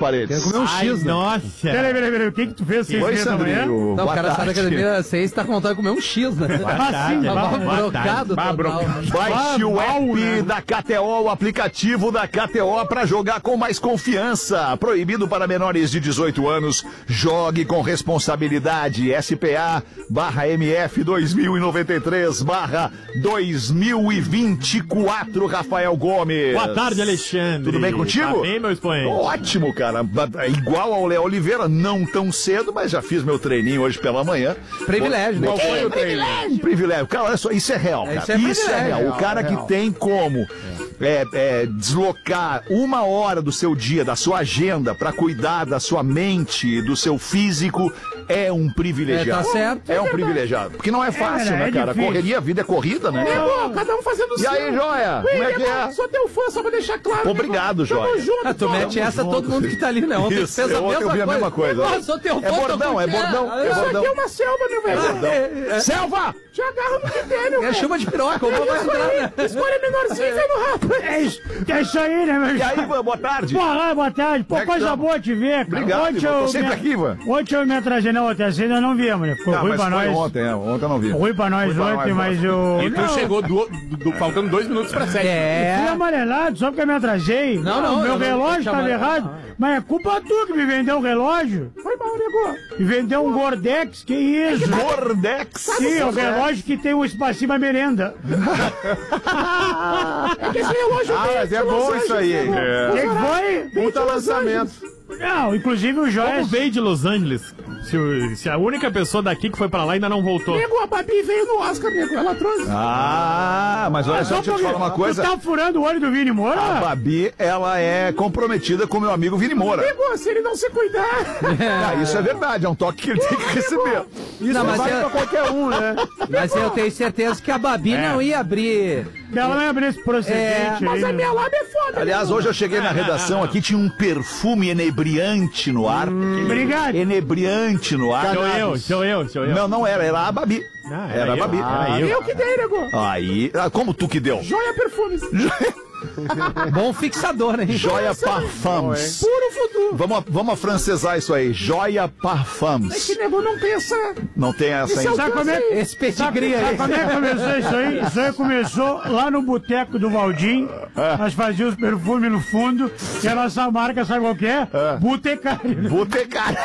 paredes. Quero comer um X, né? Nossa. Peraí, o que tu fez 6h30 da manhã? Não, o cara sai da academia 6 tá contando comer um X, né? Brocado total. Baixe o app da KTO, o aplicativo da KTO pra jogar com mais confiança. Proibido para menores de 18 anos. Jogue com responsabilidade. SPA/MF 2093/2024. Rafael Gomes. Boa tarde, Alexandre. Tudo bem contigo? Tá bem, meu expoente? Ótimo, cara. Igual ao Léo Oliveira, não tão cedo, mas já fiz meu treininho hoje pela manhã. Privilégio, né? Qual foi o treininho? Privilégio. Cara, olha só, isso é real, cara. Isso é real. O cara que tem como deslocar 1 hora do seu dia, da sua agenda, pra cuidar da sua mente, do seu físico, é um privilegiado. Tá certo. É um privilegiado. Porque não é fácil, né, cara? difícil. Correria, a vida é corrida, né? Cada um fazendo o E seu. aí, Joia? Como é que é? Sou teu fã, só pra deixar claro. Obrigado, Joia. Tamo junto, Tu mete essa todo mundo que tá ali, né? Ontem Isso, fez a ontem eu vi a mesma coisa. Eu sou teu fã, É bordão, é bordão. É Isso bordão. aqui é uma selva, meu velho. Selva! Te agarra no critério, É chuva de piroca, o vai entrar, né? Escolha menorzinho, vem no rabo. É isso aí, né, meu E aí, boa tarde. Boa tarde. Pô, Como é que coisa chama? boa te ver, cara. Obrigado, Ivan. Tô sempre aqui, Ivan. Ontem eu me atrasei, não, ontem ainda não viemos, né? Ficou ruim Mas pra foi nós. ontem, ontem eu não vi. Ruim pra nós ontem, mas eu... E tu chegou faltando 2 minutos pra 7. Fui amarelado só porque eu me atrasei. Não, meu eu não relógio te tava amarelo. errado. Mas é culpa tua que me vendeu o relógio. Foi mal, nego. Me vendeu um Gordex, que isso? Gordex. Sim, o relógio que tem um espacinho pra merenda. É que esse relógio Mas é bom isso aí, hein? O que foi? Puta lançamento. Não, inclusive o Joia... Como veio de Los Angeles? Se a única pessoa daqui que foi pra lá ainda não voltou. Nego, a Babi veio no Oscar, nego. Ela trouxe. Mas olha só, deixa eu te falar uma coisa. Tu tá furando o olho do Vini Moura? A Babi, ela é comprometida com meu amigo Vini Moura. Nego, se ele não se cuidar. Isso é verdade, é um toque que ele tem que receber. Isso não, mas Vai pra qualquer um, né? Mas eu tenho certeza que a Babi não ia abrir. Ela não ia abrir esse procedente Mas aí. a minha lábia é foda. Aliás, hoje eu cheguei na redação aqui, tinha um perfume inebriante no ar. Obrigado. Enebriante no ar. Sou eu. Não era a Babi. Era a Babi. Eu que dei, nego. Aí, como tu que deu? Joia Perfumes. Bom fixador, hein? Joia Parfums. Puro futuro. Vamos afrancesar isso aí. Joia É Parfums. que nego não tem essa... Não tem essa aí. Sabe como é, Esse pedigree sabe aí. como é que começou isso aí? Isso aí começou lá no boteco do Valdim. Nós fazíamos perfume no fundo. E a nossa marca, sabe qual que é? Botecário. Botecário.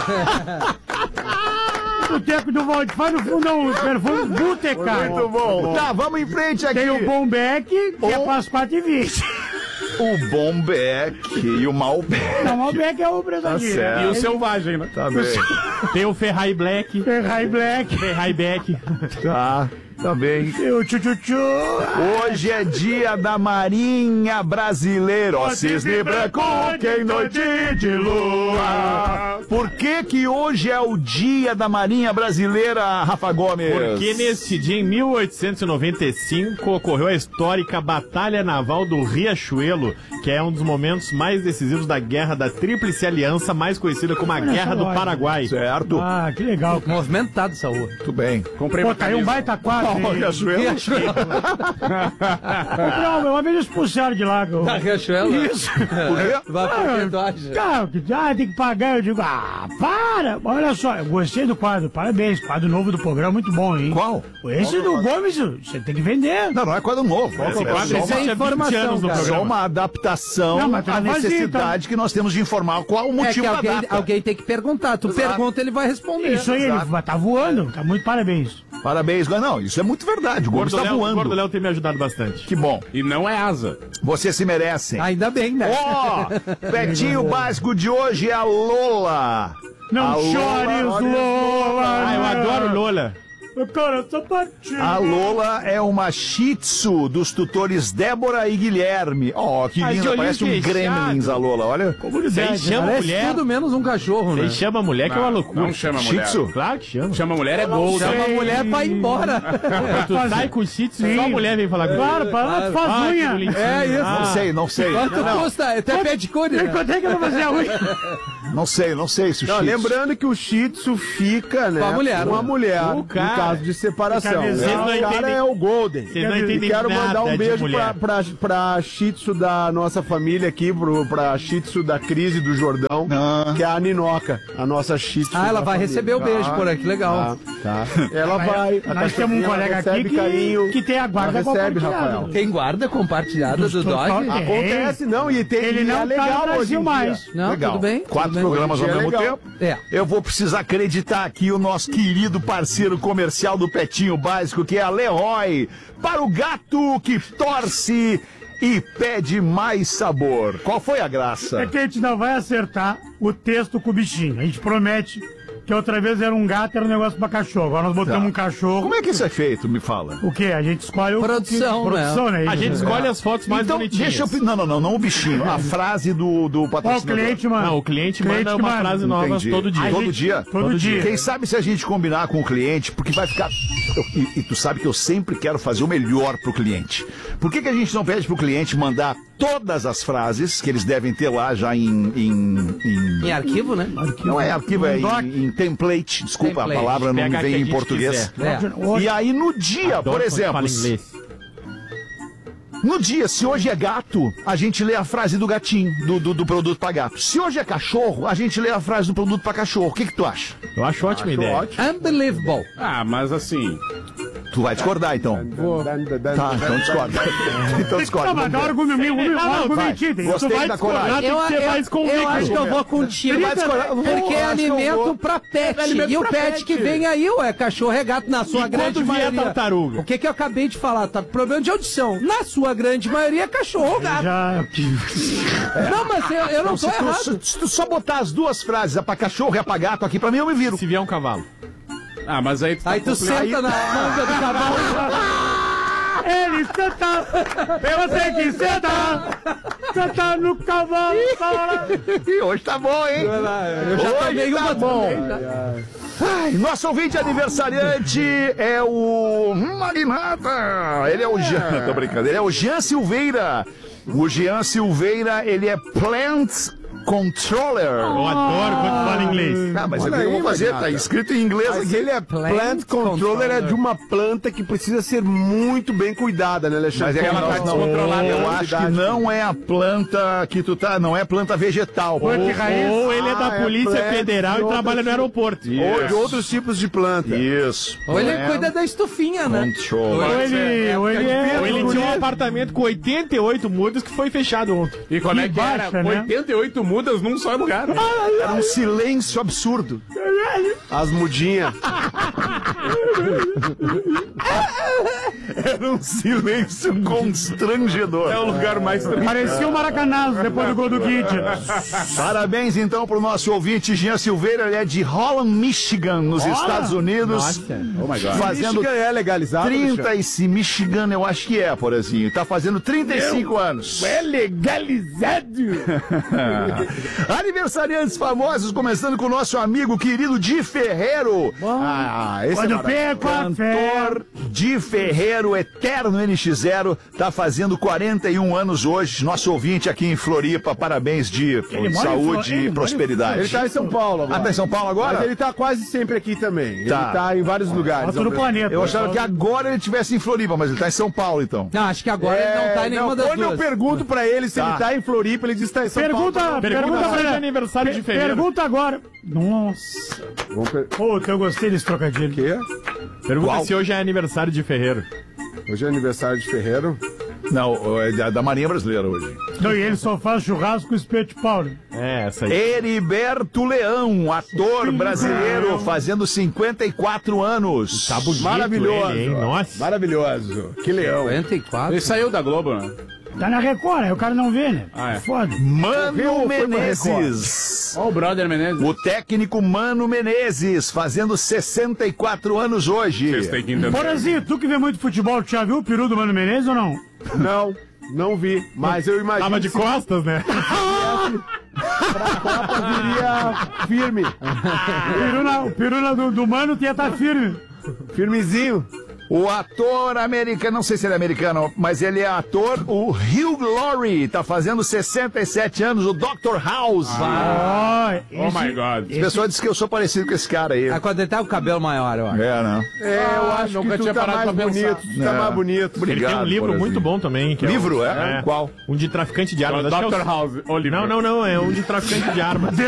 Boteco do Valdir, faz no fundão os perfumes Botecário. Muito bom. Tá, vamos em frente aqui. Tem o Bombeck, que é para as 4h20. O Bombeck e o Malbec. Não, o Malbec é o Brasil. certo. E o selvagem, né? Tá bem. Tem o Ferrari Black. Ferrari Black. Ferrari Beck. Tá bem. E o tchu-tchu-tchu. Hoje é dia da Marinha Brasileira. Ó, cisne branco, que em noite de lua. Por que hoje é o dia da Marinha Brasileira, Rafa Gomes? Porque nesse dia, em 1895, ocorreu a histórica Batalha Naval do Riachuelo, que é um dos momentos mais decisivos da Guerra da Tríplice Aliança, mais conhecida como a Guerra do Paraguai. Certo. Ah, que legal. Movimentado essa rua. Tudo bem. Comprei Pô, caiu um baita quadro. Ó, Riachuelo. Não, uma vez expulsaram de lá. Da Riachuelo? Isso. Por quê? Vai pra perdoagem. Cara, tem que pagar. Eu digo, para. Olha só, eu gostei do quadro. Parabéns. Quadro novo do programa, muito bom, hein? Qual? Esse do Gomes, você tem que vender. Não é quadro novo. Esse quadro só existe há 20 informação, anos no cara. Só programa. uma adaptação Não, mas tu à não fazia, necessidade que nós temos de informar qual o É motivo que da data. alguém tem que perguntar. Tu pergunta, ele vai responder. Isso aí, ele tá voando. Tá muito parabéns. Parabéns. Não, isso é muito verdade. O Gomes está O voando. Gordo Léo tem me ajudado bastante. Que bom. E não é asa. Vocês se merecem. Ainda bem, né? Ó, Petinho básico de hoje é a Lola. Não A chores, Lola. Eu adoro Lola. Cara, eu tô partindo. A Lola é uma shih tzu dos tutores Débora e Guilherme. Ó, que Ai, linda, de parece um olhinho gremlins a Lola, olha. Você chama Parece mulher. tudo menos um cachorro, né? Você chama mulher que é uma loucura. Não chama Shih mulher. tzu? Claro que chama. Chama mulher é gol. Chama a mulher pra ir embora. Tu sai com o shih tzu, Sim. só a mulher vem falar comigo. Claro, para lá, tu faz Ah, que unha. bonitinho. É isso. Não sei. Quanto custa? Até pedicure, né? Quanto é que eu vou fazer a unha? Não sei se o Não, shih tzu... lembrando que o Shih Tzu fica, né? Com a mulher, Com a né? mulher. O Em cara. caso de separação. Vocês não O cara entendem- é o Golden. Vocês não E entendem quero mandar nada um de beijo mulher. pra Shih Tzu da nossa família aqui, pra Shih Tzu da Crise do Jordão, que é a Ninoca, a nossa Shih Tzu. Ah, ela da vai família. receber o beijo por aqui, legal. Tá. Ela vai. A Nós temos um cachorrinha, colega ela aqui recebe carinho. que tem a guarda Ela recebe, compartilhada. Rafael. Tem guarda compartilhada do dog? Acontece, não, e tem Ele e não é legal tá no hoje Brasil em mais. dia. Não, Legal. tudo bem. 4 tudo bem. programas ao Hoje em dia mesmo é legal. tempo. É. Eu vou precisar acreditar aqui o nosso querido parceiro comercial do Pretinho Básico, que é a Leroy, para o gato que torce e pede mais sabor. Qual foi a graça? É que a gente não vai acertar o texto com o bichinho. A gente promete que outra vez era um gato, era um negócio pra cachorro. Agora nós botamos um cachorro. Como é que isso é feito? Me fala. O quê? A gente escolhe o... Produção, Produção, né? A gente escolhe as fotos mais Então, bonitinhas. deixa eu... Não o bichinho. A frase do Ó, o patrocinador. cliente, mano. Não, o cliente manda que uma manda. frase nova Entendi. todo dia. Todo dia? Todo dia. Quem sabe se a gente combinar com o cliente, porque vai ficar... E tu sabe que eu sempre quero fazer o melhor pro cliente. Por que a gente não pede pro cliente mandar todas as frases que eles devem ter lá já Em arquivo, né? Não é arquivo, é doc. em template. Desculpa, Template. a palavra não Pega me vem que a em gente português. quiser. É. E aí no dia, Adoro por quando exemplo, fala inglês. no dia, se hoje é gato, a gente lê a frase do gatinho, do produto pra gato. Se hoje é cachorro, a gente lê a frase do produto pra cachorro. O que tu acha? Eu acho ótima ideia. Unbelievable. Ah, mas assim. Tu vai discordar, então. Tá, então discorda. Então discorda. Não, mas dá um Vamos ver. argumentinho. Tu Gostei vai da discordar, coragem. tem que ser mais convicto. Eu acho que eu vou contigo. Vai discordar. Porque é Eu acho que eu alimento vou. pra pet. alimento E o pra pet pet. que vem aí, ué, cachorro é gato na sua E grande quando vier maioria. tartaruga? O que eu acabei de falar? Tá problema de audição. Na sua grande maioria é cachorro ou gato. Já... Não, mas eu não tô errado. Se tu só botar as duas frases, a pra cachorro e a pra gato aqui, pra mim eu me viro. Se vier um cavalo. Ah, mas aí Aí tu senta na manga do cavalo. Ele senta, você que senta no cavalo. Hoje tá bom, hein? Eu já tomei Hoje tá uma bom. também, já. Ai, nosso ouvinte aniversariante é o Magnata. Ele é o Jean. Tô brincando. Ele é o Jean Silveira. O Jean Silveira, ele é Plant Controller. Eu adoro quando fala inglês. Ah, mas Olha eu aí, vou fazer, Magnata. tá escrito em inglês Mas aqui. ele é plant controller, é de uma planta que precisa ser muito bem cuidada, né, Alexandre? Mas é que Ela ela tá tá descontrolada. Eu acho que não é a planta que tu tá, não é planta vegetal. Foi que raiz. Ou ele é da é Polícia Plant Federal e e trabalha no aeroporto. Ou de outros tipos de planta. Isso. Ou ele Plant cuida da estufinha, né? Controller. Ou ele Ou ele é... tinha um apartamento com 88 mudas que foi fechado ontem. E como é Que que era? baixa, né? 88 mudas num só lugar. Era um silêncio absurdo. As mudinhas. Era um silêncio constrangedor. É o lugar mais tranquilo. Parecia o Maracanazo depois do gol do Kid. Parabéns então pro nosso ouvinte Jean Silveira, ele é de Holland, Michigan, nos Estados Unidos. Oh my God. Fazendo Michigan é legalizado, 35, Michigan eu acho que é, Porazinho. Tá fazendo 35 anos. É legalizado. Aniversariantes famosos, começando com o nosso amigo querido Di Ferrero. Ah, esse Quando é maravilhoso. perco a fé. Cantor Di Ferrero, eterno NX0, tá fazendo 41 anos hoje. Nosso ouvinte aqui em Floripa. Parabéns, Di. Ele mora em Saúde Ele e mora prosperidade. Ele tá em São Paulo agora. Ah, tá em São Paulo agora? Mas ele tá quase sempre aqui também. Tá. Ele tá em vários lugares. Alto do planeta. Eu achava que agora ele estivesse em Floripa, mas ele tá em São Paulo, então. Não, acho que agora ele não tá em nenhuma das quando eu duas. pergunto pra ele se Tá. ele tá em Floripa, ele diz que tá em São Pergunta Paulo. Pergunta se pra é ele. aniversário de fevereiro. Pergunta agora. Nossa. Puta, eu gostei desse trocadilho. Quê? Pergunta Qual? se hoje é aniversário de Ferreiro. Hoje é aniversário de Ferreiro. Não, é da Marinha Brasileira hoje. Não, e ele só faz churrasco com espeto de pau. Né? É, essa aí. Heriberto Leão, ator brasileiro, fazendo 54 anos. Tá bonito Maravilhoso. ele, hein? Nossa. Maravilhoso. Que leão. 54. Ele saiu da Globo, né? Tá na Record, aí o cara não vê, né? Ah, é. Foda. Mano Foi pra Menezes. Ó o brother Menezes. O técnico Mano Menezes, fazendo 64 anos hoje. Vocês têm que entender. Porazinho, tu que vê muito futebol, tu já viu o peru do Mano Menezes ou não? Não vi, mas eu imagino Tava de que costas, né? viria firme, O peru do Mano ia estar firme. firmezinho. O ator americano, não sei se ele é americano, mas ele é ator, o Hugh Laurie, tá fazendo 67 anos, o Dr. House. Oh my God. As pessoas dizem que eu sou parecido com esse cara aí. Quando ele tá com o cabelo maior, eu acho. É, não. Eu acho nunca que tu tinha tá parado mais pra pensar. bonito, tu tá mais bonito. Ele Obrigado, tem um livro Porazinho. muito bom também. Que Livro, é? Qual? Um de traficante de armas. Acho que é Dr. House. Oliver. Não, é um de traficante de armas.